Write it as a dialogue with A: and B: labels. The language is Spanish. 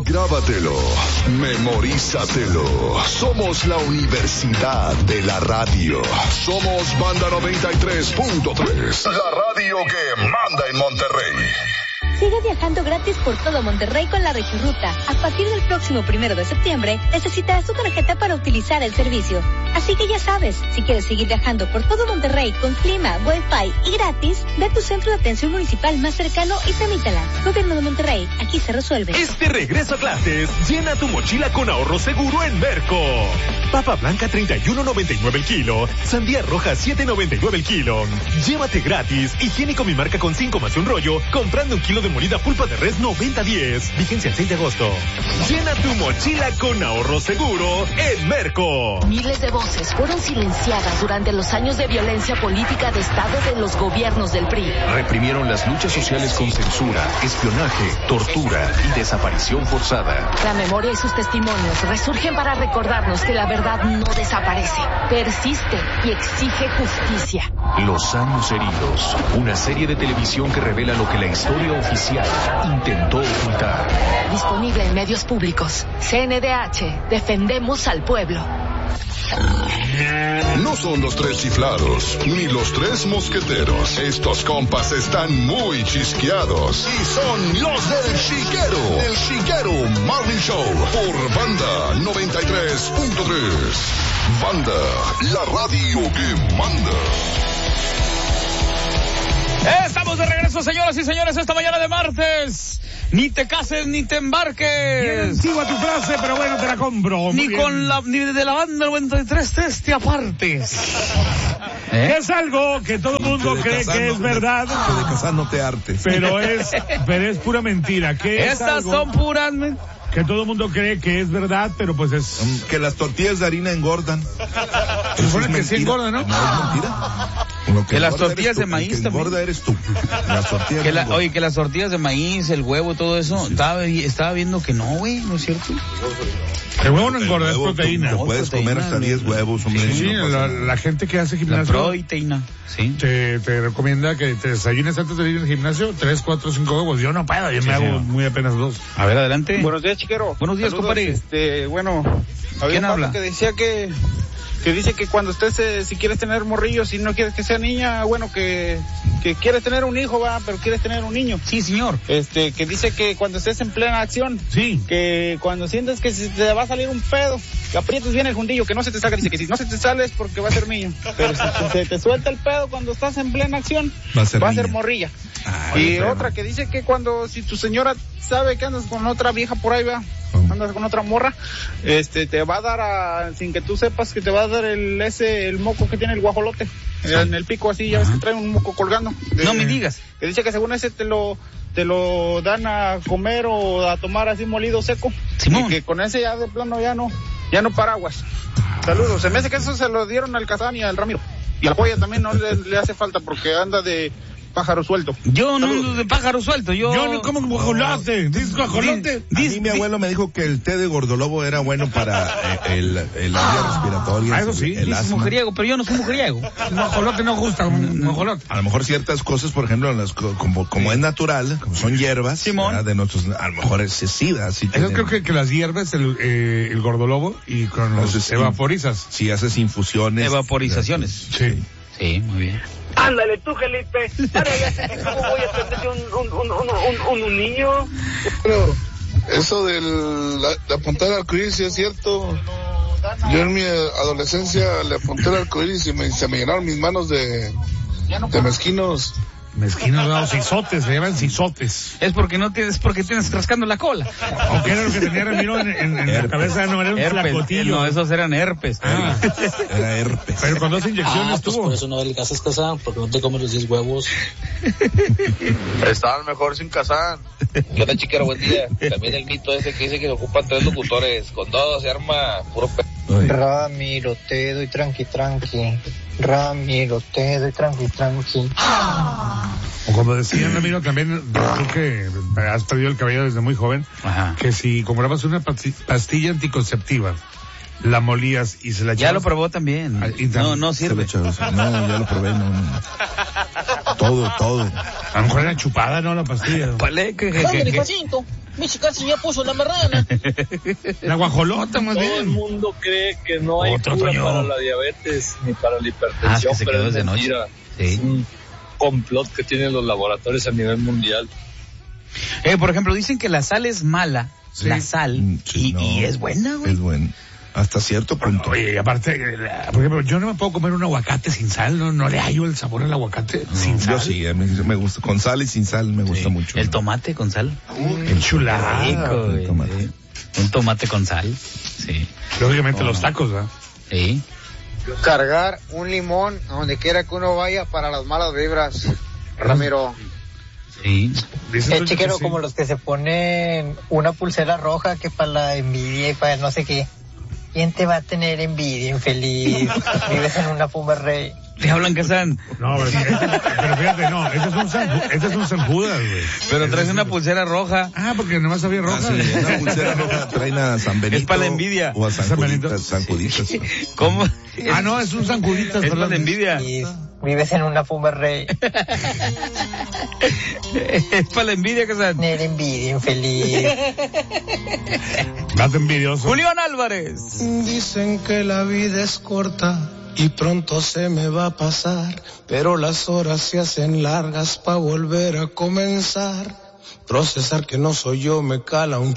A: Grábatelo, memorízatelo. Somos la Universidad de la Radio. Somos Banda 93.3, la radio que manda en Monterrey.
B: Sigue viajando gratis por todo Monterrey con la Regiruta. A partir del próximo 1 de septiembre, necesitarás tu tarjeta para utilizar el servicio. Así que ya sabes, si quieres seguir viajando por todo Monterrey con clima, wifi y gratis, ve a tu centro de atención municipal más cercano y tramítala. Gobierno de Monterrey, aquí se resuelve.
C: Este regreso a clases, llena tu mochila con ahorro seguro en Merco. Papa blanca 31.99 el kilo, sandía roja 7.99 el kilo. Llévate gratis higiénico Mi Marca con 5 más un rollo, comprando un kilo de molida pulpa de res 90-10. Vigencia el 6 de agosto. Llena tu mochila con ahorro seguro en Merco.
D: Miles de voces fueron silenciadas durante los años de violencia política de Estado de los gobiernos del PRI.
E: Reprimieron las luchas sociales con censura, espionaje, tortura y desaparición forzada.
D: La memoria y sus testimonios resurgen para recordarnos que la verdad no desaparece, persiste y exige justicia.
E: Los años heridos, una serie de televisión que revela lo que la historia oficial intentó ocultar.
D: Disponible en medios públicos. CNDH, defendemos al pueblo.
A: No son los tres chiflados, ni los tres mosqueteros. Estos compas están muy chisqueados. Y son los del Chiquero. El Chiquero Morning Show. Por Banda 93.3. Banda, la radio que manda.
F: Estamos de regreso, señoras y señores, esta mañana de martes. Ni te cases ni te embarques.
G: Bien antigua tu frase, pero bueno, te la compro.
F: Ni de la Banda 93.3 te apartes.
G: Es algo que todo el mundo cree que es verdad.
H: Que de casar no te hartes.
G: Pero es pura mentira.
F: Estas son puras
G: que todo el mundo cree que es verdad, pero pues es...
H: Que las tortillas de harina engordan.
F: Se supone que sí engordan, ¿no?
H: No es mentira.
F: Que las tortillas de maíz
H: también. Engorda eres tú. Las tortillas
F: oye, que las tortillas de maíz, el huevo, todo eso, sí. Estaba viendo que no, güey, ¿no es cierto?
G: El huevo no engorda, es proteína.
H: Te puedes comer hasta 10 huevos, hombre.
G: Sí, la gente que hace gimnasio...
F: La proteína, sí.
G: Te recomienda que te desayunes antes de ir al gimnasio 3, 4, 5 huevos. Yo no puedo, yo me hago muy apenas 2.
F: A ver, adelante.
I: Buenos días, Chiquero.
F: Buenos días, compadre.
I: Bueno, había un pato que decía que dice que cuando estés, si quieres tener morrillos, si no quieres que sea niña, bueno, que quieres tener un hijo, va, pero quieres tener un niño.
F: Sí, señor.
I: Que dice que cuando estés en plena acción,
G: sí,
I: que cuando sientes que se te va a salir un pedo, que aprietes bien el fundillo, que no se te salga, dice que si no se te sale es porque va a ser niño. Pero si se te suelta el pedo cuando estás en plena acción, va a ser morrilla. Y otra que dice que si tu señora sabe que andas con otra vieja por ahí, va, andas con otra morra, te va a dar sin que tú sepas que te va a dar el moco que tiene el guajolote en el pico, así, ya ves que trae un moco colgando.
F: No me digas.
I: Que dice que según ese te lo dan a comer o a tomar así molido seco.
F: Simón.
I: Y que con ese ya de plano ya no paraguas. Saludos. Se me hace que eso se lo dieron al Kazán y al Ramiro. Y al Polla también no le hace falta porque anda de pájaro suelto.
F: Yo no ando de pájaro suelto, yo
G: no como guajolote. ¿Dices guajolote?
H: A mí mi abuelo me dijo que el té de gordolobo era bueno para la vía respiratoria.
G: Eso sí.
F: El asma. Mujeriego, pero yo no soy mujeriego.
G: Guajolote no gusta, guajolote.
H: A lo mejor ciertas cosas, por ejemplo, como es natural, como son hierbas,
F: Simón,
H: de nosotros, a lo mejor es sida.
G: Eso creo que las hierbas, el gordolobo, y con los evaporizas.
H: Si haces infusiones.
F: Evaporizaciones.
G: Sí.
F: Sí, muy bien.
J: Ándale tú, Felipe. Ahora ya sé cómo voy a tener un niño.
K: Bueno, eso de apuntar al arcoíris sí es cierto. Yo en mi adolescencia le apunté al arcoíris y se me llenaron mis manos de mezquinos.
G: Mezquinos, no, sisotes, se llaman sisotes.
F: Es porque tienes rascando la cola.
G: Aunque era lo que tenía Ramiro en la cabeza, no, era un flacotillo.
F: No, esos eran herpes.
H: Era herpes.
G: Pero con 2 inyecciones
L: pues
G: tuvo.
L: Por eso no le casas Kazán, porque no te comes los 10 huevos.
M: Estaban mejor sin Kazán. ¿Qué onda, Chiquero? Buen día. También el mito ese que dice que ocupan 3 locutores. Con 2 se arma puro
N: Ramiro, te doy tranqui. Ramiro, te doy tranqui.
G: O como decía Ramiro, también tú que has perdido el cabello desde muy joven,
F: ajá,
G: que si comprabas una pastilla anticonceptiva, la molías y se la echabas.
F: Ya lo probó también. No sirve.
H: No, ya lo probé, no. Todo.
G: A lo mejor era chupada, ¿no? La pastilla.
F: ¿Cuál es?
L: Michi casi ya puso la marrana.
G: La guajolota, más bien.
O: Todo el mundo cree que no hay
G: Otro
O: cura
G: Toño.
O: para la diabetes ni para la hipertensión,
F: se
O: pero
F: quedó
O: es
F: desde
O: mentira.
F: noche. Sí.
O: Es un complot que tienen los laboratorios a nivel mundial.
F: Por ejemplo, dicen que la sal es mala,
G: Sí.
F: la sal, y es buena, güey.
H: Es bueno. Hasta cierto punto.
G: Oye, y aparte, por ejemplo, yo no me puedo comer un aguacate sin sal, no le hallo el sabor al aguacate sin sal.
H: Yo sí, a mí me gusta. Con sal y sin sal me gusta mucho.
F: El tomate con sal.
G: Qué chulada.
F: Rico, güey.
H: tomate.
F: Un tomate con sal, sí.
G: Lógicamente los tacos, ¿verdad?
F: Sí.
N: Cargar un limón a donde quiera que uno vaya para las malas vibras. Ramiro.
F: Sí.
N: El chiquero como los que se ponen una pulsera roja que para la envidia y para no sé qué. ¿Quién te va a tener envidia, infeliz? Vives en una Puma Rey.
F: ¿Te hablan, Kazan?
G: No, pero fíjate, no, este es un San Judas, güey.
F: Pero traes una pulsera roja.
G: Ah, porque nomás había roja.
H: Sí, una pulsera roja traen a San Benito.
F: Es para la envidia.
H: O a San Juditas. San Juditas.
F: ¿Cómo?
G: No, es un San Juditas.
F: Es para la envidia.
N: Vives en una Puma Rey.
F: Es para la envidia, Kazan.
N: Tener envidia, infeliz.
G: Date envidioso.
F: Julián Álvarez.
P: Dicen que la vida es corta y pronto se me va a pasar, pero las horas se hacen largas para volver a comenzar. Procesar que no soy yo me cala un